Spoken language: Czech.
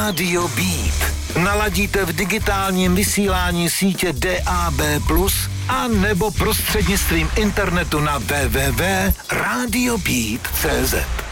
Rádio Beat. Naladíte v digitálním vysílání sítě DAB+, a nebo prostřednictvím internetu na www.radiobeat.cz.